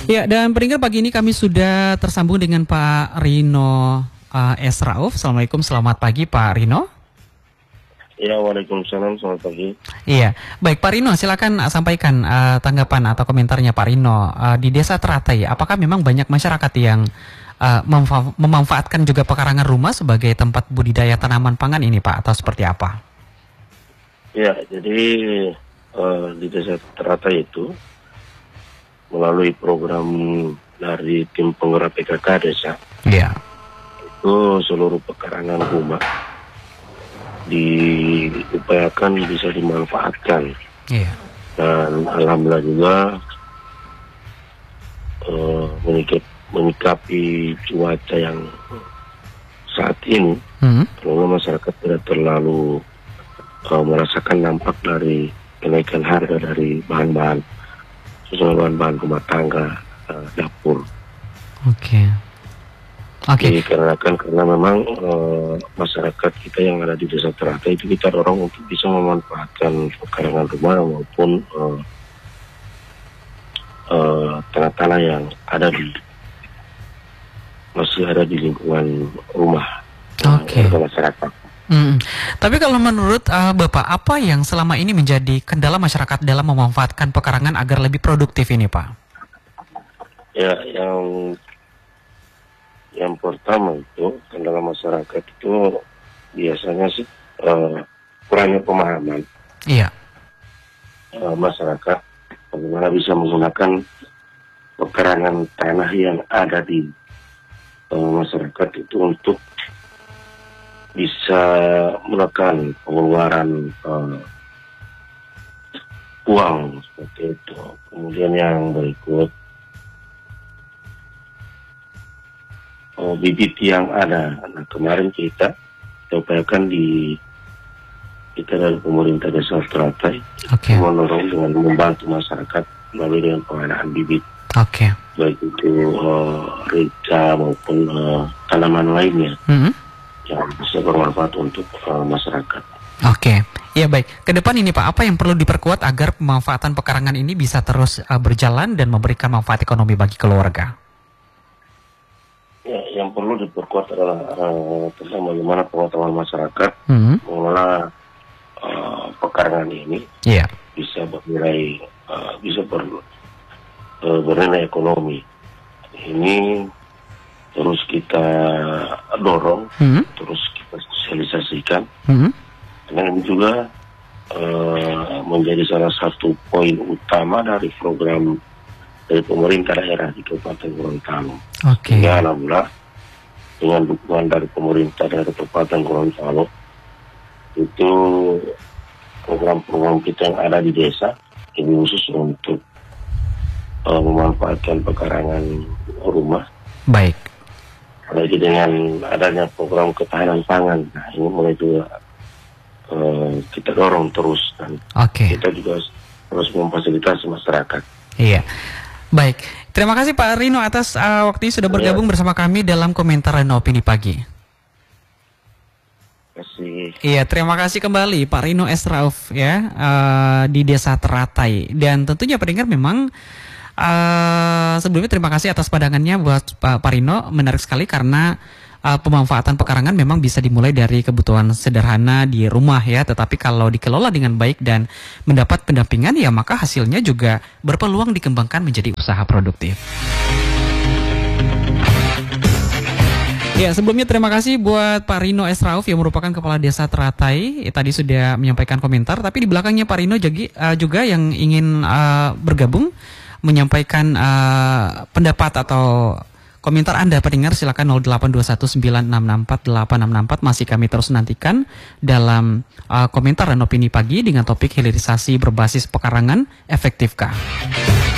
Ya, dan pendengar pagi ini kami sudah tersambung dengan Pak Rino S. Rauf. Assalamualaikum, selamat pagi Pak Rino. Ya, waalaikumsalam, selamat pagi. Iya, baik Pak Rino, silakan sampaikan tanggapan atau komentarnya Pak Rino di Desa Teratai. Apakah memang banyak masyarakat yang memanfaatkan juga pekarangan rumah sebagai tempat budidaya tanaman pangan ini Pak, atau seperti apa? Ya, jadi di Desa Teratai itu melalui program dari tim penggerak PKK desa, itu seluruh pekarangan rumah diupayakan bisa dimanfaatkan. Dan alhamdulillah juga menyikapi cuaca yang saat ini, karena masyarakat tidak terlalu merasakan dampak dari kenaikan harga dari bahan-bahan rumah tangga, dapur. Jadi karena memang masyarakat kita yang ada di Desa Teratai itu kita dorong untuk bisa memanfaatkan pekarangan rumah maupun tanah-tanah yang masih ada di lingkungan rumah masyarakat. Tapi kalau menurut Bapak, apa yang selama ini menjadi kendala masyarakat dalam memanfaatkan pekarangan agar lebih produktif ini, Pak? Ya, yang pertama itu kendala masyarakat itu biasanya sih kurangnya pemahaman. Masyarakat bagaimana bisa menggunakan pekarangan tanah yang ada di masyarakat itu untuk bisa menekan pengeluaran uang seperti itu. Kemudian yang berikut, bibit yang ada. Nah, kemarin kita upayakan kita dari pemerintah Desa Teratai mendorong dengan membantu masyarakat melalui dengan pengadaan bibit. Baik itu rica maupun tanaman lainnya. Yang bisa bermanfaat untuk masyarakat. Ya baik. Ke depan ini Pak, apa yang perlu diperkuat agar pemanfaatan pekarangan ini bisa terus berjalan dan memberikan manfaat ekonomi bagi keluarga? Ya, yang perlu diperkuat adalah tentang bagaimana pengetahuan masyarakat mengelola pekarangan ini bisa bernilai bernilai ekonomi. Ini terus kita dorong, terus kita sosialisasikan. Karena ini juga menjadi salah satu poin utama dari program dari pemerintah daerah di Kabupaten Gorontalo. Sehingga alhamdulillah dengan dukungan dari pemerintah dari Kabupaten Gorontalo, itu program-program kita yang ada di desa ini khusus untuk memanfaatkan pekarangan rumah. Apalagi dengan adanya program ketahanan pangan, nah ini mulai juga kita dorong terus dan kita juga harus memfasilitasi masyarakat. Baik, terima kasih Pak Rino atas waktunya sudah bergabung bersama kami dalam komentar dan opini pagi. Terima kasih kembali Pak Rino S. Rauf di Desa Teratai. Dan tentunya pendengar memang sebelumnya terima kasih atas pandangannya buat Pak Rino. Menarik sekali karena pemanfaatan pekarangan memang bisa dimulai dari kebutuhan sederhana di rumah tetapi kalau dikelola dengan baik dan mendapat pendampingan maka hasilnya juga berpeluang dikembangkan menjadi usaha produktif. Sebelumnya terima kasih buat Pak Rino S. Rauf yang merupakan Kepala Desa Teratai. Tadi sudah menyampaikan komentar, tapi di belakangnya Pak Rino juga yang ingin bergabung menyampaikan pendapat atau komentar Anda pendengar, silakan 08219648664. Masih kami terus nantikan dalam komentar dan opini pagi dengan topik hilirisasi berbasis pekarangan efektifkah.